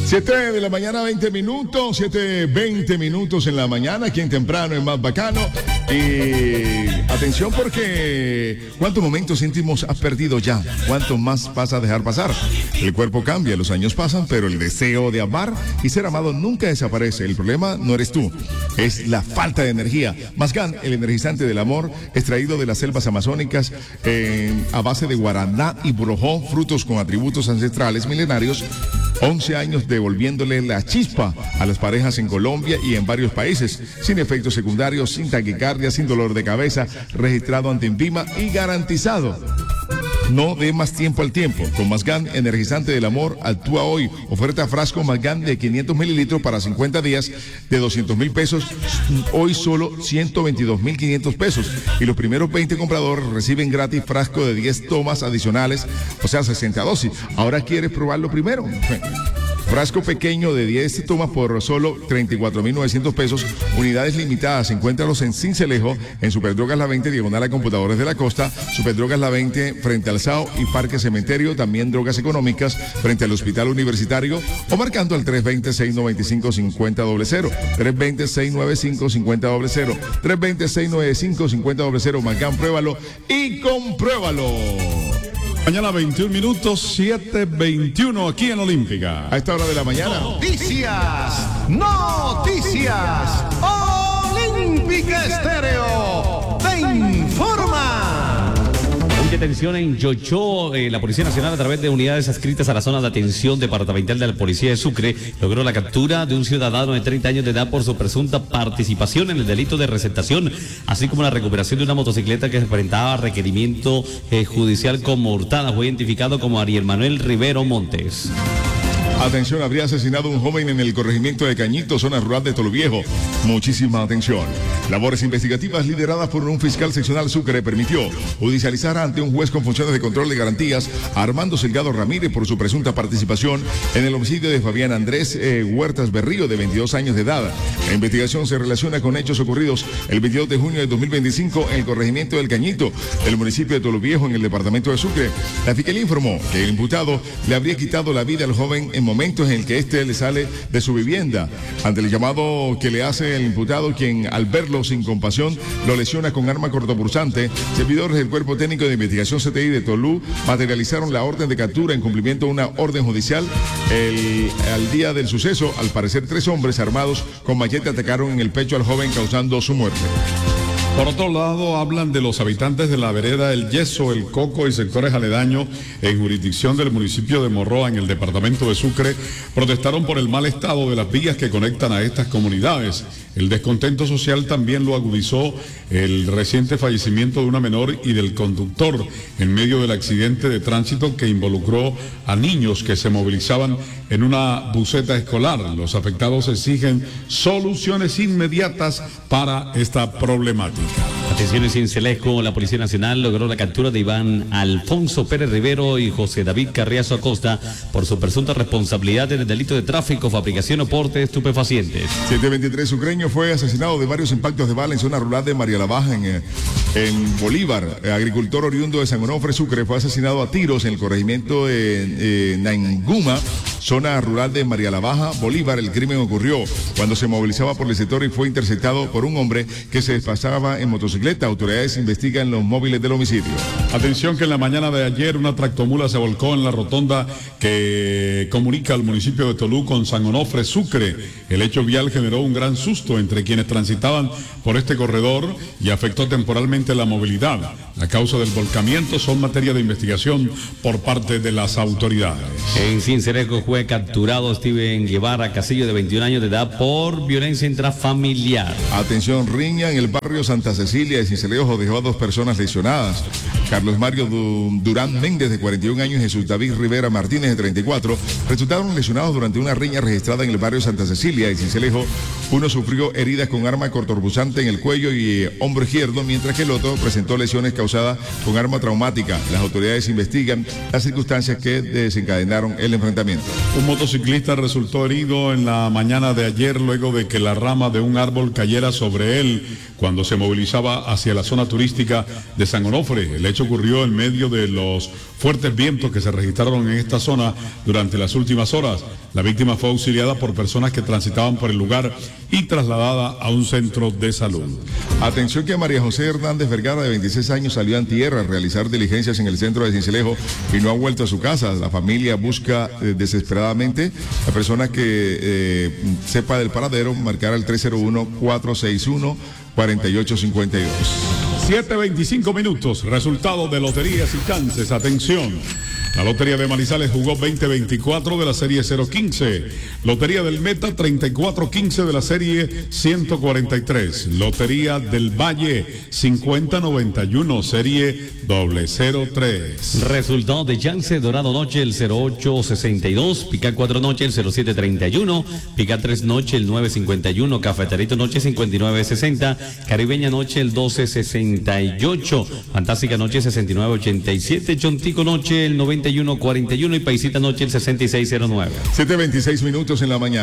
7 de la mañana, 20 minutos, 7:20 minutos en la mañana, aquí en Temprano, es más bacano. Y atención porque ¿cuántos momentos íntimos has perdido ya? ¿Cuántos más vas a dejar pasar? El cuerpo cambia, los años pasan, pero el deseo de amar y ser amado nunca desaparece. El problema no eres tú, es la falta de energía. Masgan, el energizante del amor, extraído de las selvas amazónicas a base de guaraná y borojó, frutos con atributos ancestrales milenarios. 11 años devolviéndole la chispa a las parejas en Colombia y en varios países, sin efectos secundarios, sin taquicardia, sin dolor de cabeza, registrado ante INVIMA y garantizado. No dé más tiempo al tiempo. Con Masgan, energizante del amor, actúa hoy. Oferta frasco Masgan de 500 mililitros para 50 días de 200.000 pesos. Hoy solo 122.500 pesos. Y los primeros 20 compradores reciben gratis frasco de 10 tomas adicionales, o sea, 60 dosis. Ahora quieres probarlo primero. Frasco pequeño de 10 tomas por solo 34.900 pesos. Unidades limitadas. Encuéntralos en Cincelejo, en Superdrogas La 20, diagonal a Computadores de la Costa. Superdrogas La 20, frente al SAO y Parque Cementerio. También drogas económicas, frente al Hospital Universitario. O marcando al 320-695-5000. 320-695-5000. 320-695-5000. Masgan, pruébalo y compruébalo. Mañana 21 minutos, 7:21 aquí en Olímpica. A esta hora de la mañana. Noticias. Olímpica Estéreo te informa. Mucha atención en Yochó. La Policía Nacional, a través de unidades adscritas a la zona de atención departamental de la Policía de Sucre, logró la captura de un ciudadano de 30 años de edad por su presunta participación en el delito de receptación, así como la recuperación de una motocicleta que enfrentaba requerimiento judicial como hurtada. Fue identificado como Ariel Manuel Rivero Montes. Atención, habría asesinado a un joven en el corregimiento de Cañito, zona rural de Toluviejo. Muchísima atención. Labores investigativas lideradas por un fiscal seccional Sucre permitió judicializar ante un juez con funciones de control de garantías a Armando Salgado Ramírez por su presunta participación en el homicidio de Fabián Andrés Huertas Berrío, de 22 años de edad. La investigación se relaciona con hechos ocurridos el 22 de junio de 2025 en el corregimiento del Cañito, del municipio de Toluviejo, en el departamento de Sucre. La fiscalía informó que el imputado le habría quitado la vida al joven en momentos en el que éste le sale de su vivienda. Ante el llamado que le hace el imputado, quien al verlo sin compasión lo lesiona con arma cortopunzante, servidores del Cuerpo Técnico de Investigación CTI de Tolú materializaron la orden de captura en cumplimiento de una orden judicial. Al día del suceso, al parecer 3 hombres armados con machete atacaron en el pecho al joven, causando su muerte. Por otro lado, hablan de los habitantes de la vereda El Yeso, El Coco y sectores aledaños en jurisdicción del municipio de Morroa, en el departamento de Sucre. Protestaron por el mal estado de las vías que conectan a estas comunidades. El descontento social también lo agudizó el reciente fallecimiento de una menor y del conductor en medio del accidente de tránsito que involucró a niños que se movilizaban en una buseta escolar. Los afectados exigen soluciones inmediatas para esta problemática. Atención en Cincelejo, la Policía Nacional logró la captura de Iván Alfonso Pérez Rivero y José David Carriazo Acosta por su presunta responsabilidad en el delito de tráfico, fabricación o porte de estupefacientes. 723 sucreño fue asesinado de varios impactos de bala en zona rural de María la Baja, en Bolívar. Agricultor oriundo de San Onofre, Sucre, fue asesinado a tiros en el corregimiento de Nainguma, zona rural de María la Baja, Bolívar. El crimen ocurrió cuando se movilizaba por el sector y fue interceptado por un hombre que se desplazaba en motocicleta. Autoridades investigan los móviles del homicidio. Atención que en la mañana de ayer una tractomula se volcó en la rotonda que comunica al municipio de Tolú con San Onofre, Sucre. El hecho vial generó un gran susto entre quienes transitaban por este corredor y afectó temporalmente la movilidad. La causa del volcamiento son materia de investigación por parte de las autoridades. En Cincelejo fue capturado Steven Guevara Casillo, de 21 años de edad, por violencia intrafamiliar. Atención, riña en el barrio Santa Cecilia de Cincelejo dejó a 2 personas lesionadas. Carlos Mario Durán Méndez, de 41 años, y Jesús David Rivera Martínez, de 34, resultaron lesionados durante una riña registrada en el barrio Santa Cecilia de Cincelejo. Uno sufrió heridas con arma cortopunzante en el cuello y hombro izquierdo, mientras que el otro presentó lesiones causadas con arma traumática. Las autoridades investigan las circunstancias que desencadenaron el enfrentamiento. Un motociclista resultó herido en la mañana de ayer luego de que la rama de un árbol cayera sobre él cuando se movilizaba hacia la zona turística de San Onofre. El hecho hecho ocurrió en medio de los fuertes vientos que se registraron en esta zona durante las últimas horas. La víctima fue auxiliada por personas que transitaban por el lugar y trasladada a un centro de salud. Atención que María José Hernández Vergara, de 26 años, salió antier a realizar diligencias en el centro de Sincelejo y no ha vuelto a su casa. La familia busca desesperadamente a persona que sepa del paradero, marcar al 301-461-4852. 7:25 minutos, resultado de loterías y chances. Atención. La Lotería de Manizales jugó 2024 de la serie 015. Lotería del Meta 3415 de la serie 143. Lotería del Valle 5091 serie 003. Resultado de Chance, Dorado Noche el 0862, Pica 4 Noche el 0731, Pica 3 Noche el 951, Cafeterito Noche 5960, Caribeña Noche el 1268, Fantástica Noche 6987, Chontico Noche el 9141 y Paisita Noche el 6609. 7:26 minutos en la mañana.